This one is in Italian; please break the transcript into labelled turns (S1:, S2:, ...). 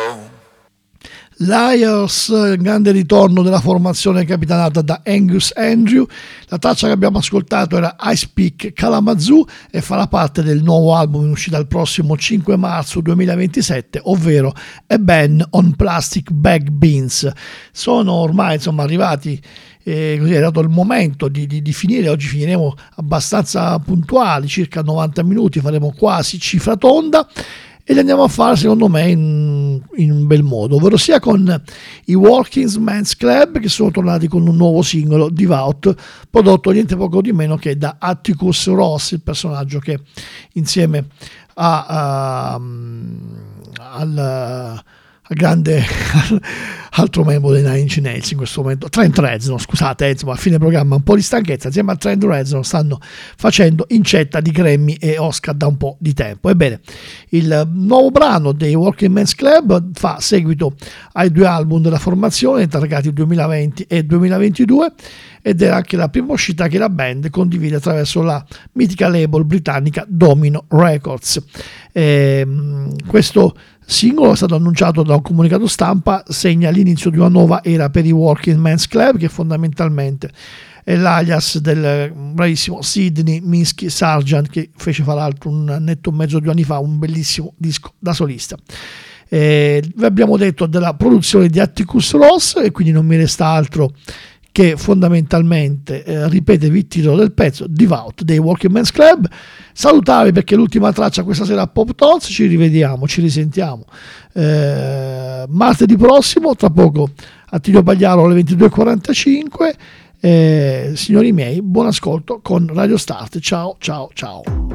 S1: Liars, grande ritorno della formazione capitanata da Angus Andrew. La traccia che abbiamo ascoltato era I Speak Kalamazoo e farà parte del nuovo album in uscita il prossimo 5 marzo 2027, ovvero A Ban on Plastic Bag Beans. Sono ormai arrivati, così è dato il momento di finire. Oggi finiremo abbastanza puntuali, circa 90 minuti, faremo quasi cifra tonda e li andiamo a fare secondo me in un bel modo, ovvero sia con i Working Men's Club, che sono tornati con un nuovo singolo, Devout, prodotto niente poco di meno che da Atticus Ross, il personaggio che insieme al grande altro membro dei Nine Inch Nails in questo momento, Trent Reznor, scusate, insomma a fine programma un po' di stanchezza, insieme a Trent Reznor stanno facendo incetta di Grammy e Oscar da un po' di tempo. Ebbene, il nuovo brano dei Working Men's Club fa seguito ai due album della formazione targati 2020 e 2022 ed è anche la prima uscita che la band condivide attraverso la mitica label britannica Domino Records. Questo singolo è stato annunciato da un comunicato stampa, segna l'inizio di una nuova era per i Working Men's Club, che fondamentalmente è l'alias del bravissimo Sidney Minsky Sargent, che fece fra l'altro un annetto e mezzo, 2 anni fa, un bellissimo disco da solista. Vi abbiamo detto della produzione di Atticus Ross e quindi non mi resta altro che fondamentalmente ripetevi il titolo del pezzo, Devout dei Working Men's Club. Salutarvi perché l'ultima traccia questa sera a Pop Talks. Ci rivediamo, ci risentiamo martedì prossimo, tra poco Attilio Pagliaro alle 22:45. Signori miei, buon ascolto con Radio Start. Ciao ciao ciao.